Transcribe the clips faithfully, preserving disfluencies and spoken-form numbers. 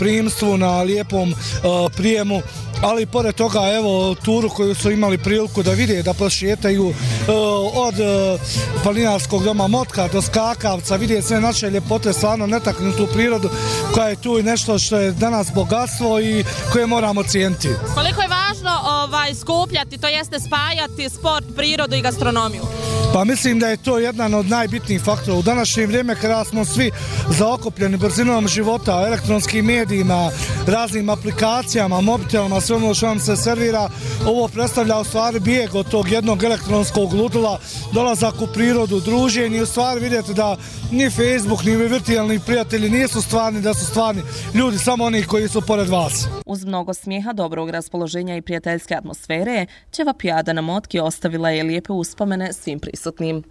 primstvu, na lijepom uh, prijemu, ali pored toga evo turu koju su imali priliku da vide, da prošetaju uh, od uh, planinarskog doma Motka do Skakavca, vide sve naše ljepote, stvarno netaknutu prirodu koja je tu i nešto što je danas bogatstvo i koje moramo cijeniti. Koliko je važno ovaj, skupljati, to jeste spajati sport, prirodu i gastronomiju? Pa mislim da je to jedan od najbitnijih faktora. U današnje vrijeme kada smo svi zaokupljeni brzinom života, elektronskim medijima, raznim aplikacijama, mobitelima, sve ono što vam se servira, ovo predstavlja u stvari bijeg od tog jednog elektronskog ludila, dolazak u prirodu, druženje i u stvari vidite da ni Facebook, ni virtualni prijatelji nisu stvarni, da su stvarni ljudi, samo oni koji su pored vas. Uz mnogo smijeha, dobrog raspoloženja i prijateljske atmosfere, Ćevapijada na Motki ostavila je lijepe uspomene svim prisutnim.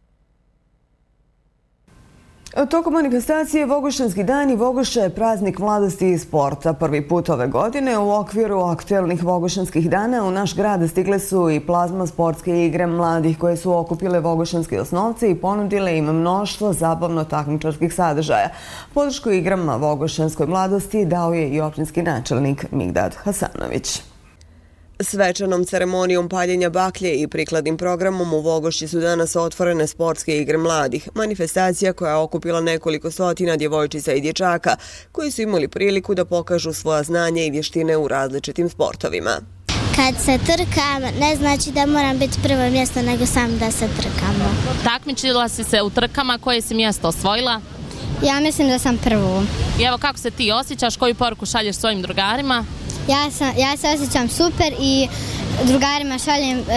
Tokom manifestacije Vogošćanski dan i Vogošća je praznik mladosti i sporta. Prvi put ove godine u okviru aktuelnih Vogošćanskih dana u naš grad stigle su i plazma sportske igre mladih koje su okupile vogošćanski osnovci i ponudile im mnoštvo zabavno-takmičarskih sadržaja. Podršku igrama Vogošćanskoj mladosti dao je i općinski načelnik Migdad Hasanović. Svečanom ceremonijom paljenja baklje i prikladnim programom u Vogošći su danas otvorene sportske igre mladih. Manifestacija koja je okupila nekoliko stotina djevojčica i dječaka koji su imali priliku da pokažu svoja znanja i vještine u različitim sportovima. Kad se trkam, ne znači da moram biti prvo mjesto, nego sam da se trkamo. Takmičila si se u trkama, koje si mjesto osvojila? Ja mislim da sam prvu. I evo, kako se ti osjećaš, koju poruku šalješ svojim drugarima? Ja, sam, ja se osjećam super i drugarima šaljem e,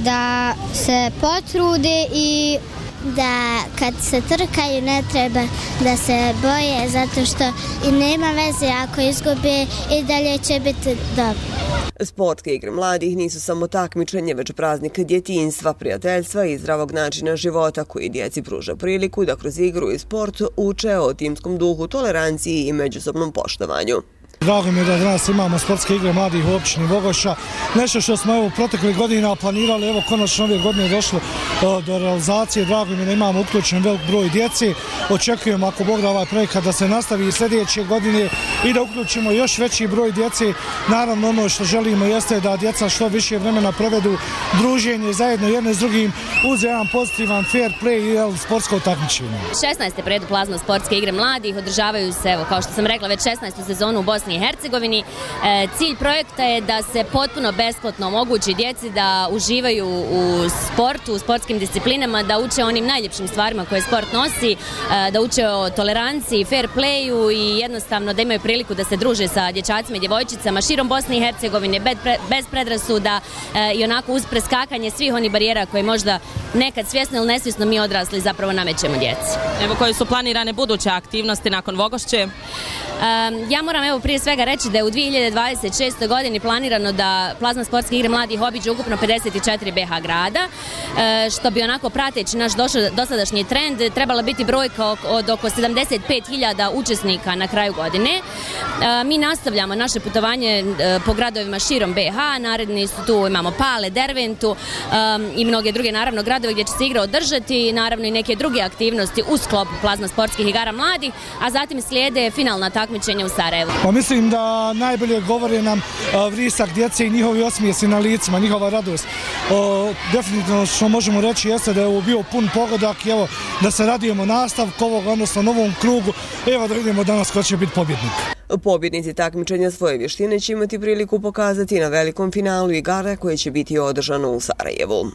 da se potrude i da kad se trkaju ne treba da se boje, zato što i nema veze ako izgube i dalje će biti dobro. Sportske igre mladih nisu samo takmičenje, već praznik djetinjstva, prijateljstva i zdravog načina života koji djeci pruža priliku da kroz igru i sport uče o timskom duhu, toleranciji i međusobnom poštovanju. Drago mi je da danas imamo sportske igre mladih u općini Vogošća. Nešto što smo evo proteklih godina planirali, evo konačno ove godine došlo do realizacije. Drago mi je da imamo uključen velik broj djeci. Očekujemo, ako Bog da, ovaj projekat da se nastavi i sljedeće godine i da uključimo još veći broj djeci. Naravno, ono što želimo jeste da djeca što više vremena provedu druženje zajedno jedne s drugim uz jedan pozitivan fair play i sportsko takmičenje. šesnaeste po redu plazma sportske igre mladih održavaju se, evo, kao što sam rekla, već šesnaestu sezonu u Bosni i Hercegovini. E, cilj projekta je da se potpuno besplatno omogući djeci da uživaju u sportu, u sportskim disciplinama, da uče onim najljepšim stvarima koje sport nosi, e, da uče o toleranciji, fair playu i jednostavno da imaju priliku da se druže sa dječacima i djevojčicama širom Bosne i Hercegovine, bez, pre, bez predrasuda e, i onako uz preskakanje svih onih barijera koje možda nekad svjesno ili nesvjesno mi odrasli zapravo namećemo djeci. Evo, koje su planirane buduće aktivnosti nakon Vogošće? Um, ja moram evo prije svega reći da je u dvije hiljade dvadeset šestoj godini planirano da plazma sportske igre mladih obiđe ukupno pedeset četiri B H grada, e, što bi onako prateći naš dosadašnji trend trebala biti brojka od oko sedamdeset pet hiljada učesnika na kraju godine. E, mi nastavljamo naše putovanje e, po gradovima širom B H, naredni su tu, imamo Pale, Derventu e, i mnoge druge naravno gradove gdje će se igre održati, naravno i neke druge aktivnosti u sklopu plazma sportskih igara mladih, a zatim slijede finalna takmičenja u Sarajevu. Pa mislim da najbolje govore nam uh, vrisak djece i njihovi osmijesi na licima, njihova radost. Uh, definitivno što možemo reći jeste da je ovo bio pun pogodak i evo da se radujemo nastavku ovog, odnosno novom krugu. Evo da vidimo danas ko će biti pobjednik. Pobjednici takmičenja svoje vještine će imati priliku pokazati na velikom finalu igara koje će biti održano u Sarajevu.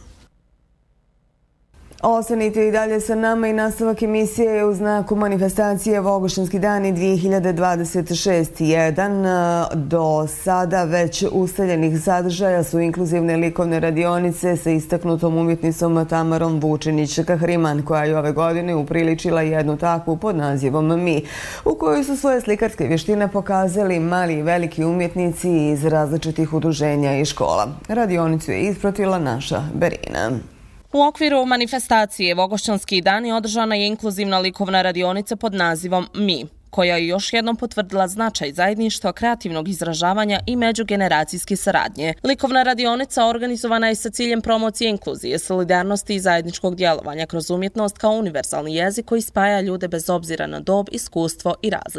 Ostanite i dalje sa nama i nastavak emisije je u znaku manifestacije Vogošćanski dani dvije hiljade dvadeset šest. Jedan do sada već ustaljenih sadržaja su inkluzivne likovne radionice sa istaknutom umjetnicom Tamarom Vučinić-Kahriman, koja je ove godine upriličila jednu takvu pod nazivom Mi, u kojoj su svoje slikarske vještine pokazali mali i veliki umjetnici iz različitih udruženja i škola. Radionicu je ispratila naša Berina. U okviru manifestacije Vogošćanski dani održana je inkluzivna likovna radionica pod nazivom Mi, koja je još jednom potvrdila značaj zajedništva, kreativnog izražavanja i međugeneracijske saradnje. Likovna radionica organizovana je sa ciljem promocije inkluzije, solidarnosti i zajedničkog djelovanja kroz umjetnost kao univerzalni jezik koji spaja ljude bez obzira na dob, iskustvo i različitost.